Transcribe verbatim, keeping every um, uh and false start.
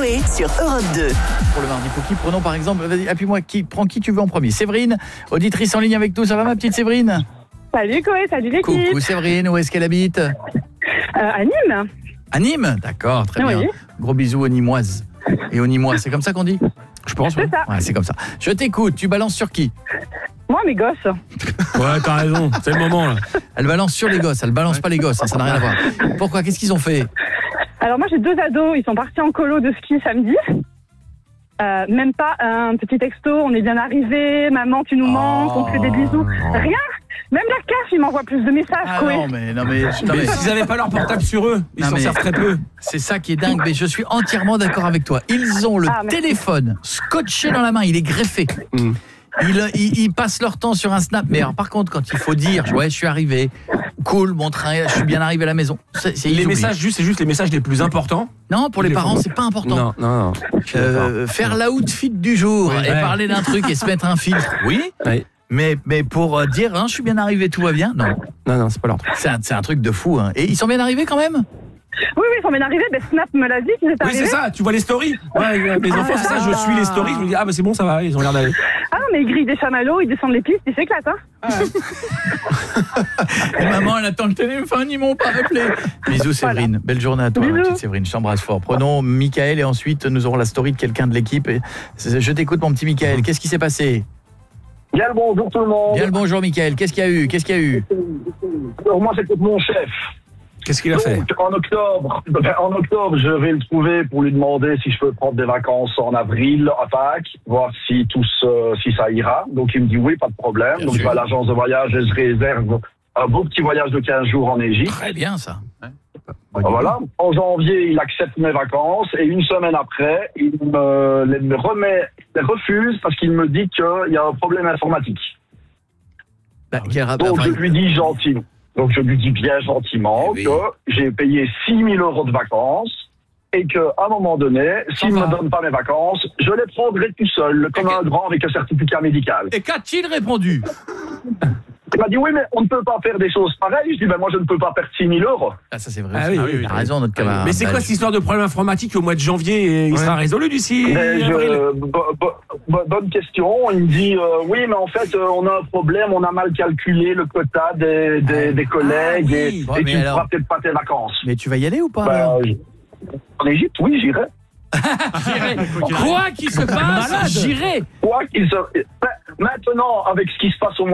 Coé sur Europe deux. Pour le mardi Cookie, prenons par exemple, vas-y, appuie-moi, qui, prends qui tu veux en premier. Séverine, auditrice en ligne avec nous, ça va ma petite Séverine? Salut Coé, salut l'équipe. Coucou Séverine, où est-ce qu'elle habite? euh, À Nîmes. À Nîmes, d'accord, très Oui. bien. Gros bisous aux Nîmoises et aux Nîmois, c'est comme ça qu'on dit? Je pense, C'est ouais. ça. Ouais, c'est comme ça. Je t'écoute, tu balances sur qui? Moi, mes gosses. Ouais, t'as raison, c'est le moment là. Elle balance sur les gosses, elle balance pas les gosses, hein, ça n'a rien à voir. Pourquoi? Qu'est-ce qu'ils ont fait? Alors moi, j'ai deux ados, ils sont partis en colo de ski samedi. Euh, même pas un petit texto, on est bien arrivés, maman tu nous manques, on te fait des bisous. Rien. Même la C A F, il m'envoie plus de messages, Ah Coé. non mais, non mais, non, Mais mais s'ils avaient pas leur portable sur eux, ils Non, s'en mais- servent très peu. c'est ça qui est dingue, mais je suis entièrement d'accord avec toi. Ils ont le Ah, merci. téléphone scotché dans la main, il est greffé. Mm. Ils, ils, ils passent leur temps sur un snap. Mais alors, par contre, quand il faut dire, ouais, je suis arrivé, cool, mon train, je suis bien arrivé à la maison. C'est, c'est, ils Les oublient. messages, juste, c'est juste les messages les plus importants. Non, pour les Ils parents, font. c'est pas important. Non, non, non. Euh, faire l'outfit du jour Oui, et ouais. parler d'un truc et se mettre un filtre, oui. Ouais. Mais, mais pour euh, dire, hein, je suis bien arrivé, tout va bien, non. Non, non, c'est pas leur truc. C'est un, c'est un truc de fou. Hein. Et ils sont bien arrivés quand même? Oui, oui, ils sont bien arrivés. Ben, Snap me l'a dit qu'ils étaient Oui, arrivés. c'est ça, tu vois les stories. Ouais, ouais, mes enfants, c'est ça, je suis les stories, je me dis, ah bah c'est bon, ça va, ils ont l'air d'aller. Ah non, mais ils grillent des chamallows, ils descendent les pistes, ils s'éclatent. Hein. Et maman, elle attend le téléphone, ils m'ont pas appelé. Bisous Séverine, belle journée à toi, ma Bisous. petite Séverine, je t'embrasse fort. Prenons Mickaël et ensuite nous aurons la story de quelqu'un de l'équipe. Et je t'écoute mon petit Mickaël, qu'est-ce qui s'est passé? Bien le bonjour tout le monde. Bien le bonjour Mickaël, qu'est-ce qu'il y a eu? Qu'est-ce qu'il y a eu? Alors moi c'est mon chef. Qu'est-ce qu'il a fait? Donc en octobre, ben, en octobre, je vais le trouver pour lui demander si je peux prendre des vacances en avril à Pâques, voir si tout se- si ça ira. Donc il me dit oui, pas de problème. Bien Donc sûr. je vais à l'agence de voyage et je réserve un beau petit voyage de quinze jours en Égypte. Très bien ça. Voilà. En janvier, il accepte mes vacances et une semaine après, il me les me remet, il les refuse parce qu'il me dit qu'il y a un problème informatique. Bah, quel rapport- Donc enfin, je lui dis gentiment. Donc je lui dis bien gentiment Eh oui. que j'ai payé six mille euros de vacances et qu'à un moment donné, s'il ne va. me donne pas mes vacances, je les prendrai tout seul, comme Et un que- grand avec un certificat médical. Et qu'a-t-il répondu? Il m'a dit oui, mais on ne peut pas faire des choses pareilles. Je dis ben moi je ne peux pas perdre six mille euros. Ah ça c'est vrai. Ah ça. oui, oui, oui. T'as raison notre camarade. Mais c'est quoi belge. cette histoire de problème informatique au mois de janvier et il Ouais. sera résolu d'ici Mais je- avril? bo- bo- bo- bonne question. Il me dit euh, oui, mais en fait euh, on a un problème, on a mal calculé le quota des, des, des collègues Ah oui. et, Ouais, et mais tu ne alors- feras peut-être pas tes vacances. Mais tu vas y aller ou pas? Ben, alors je- en Égypte, oui, j'irai. J'irai. Quoi qu'il se passe, j'irai. Quoi qu'il se... Maintenant, avec ce qui se passe au mois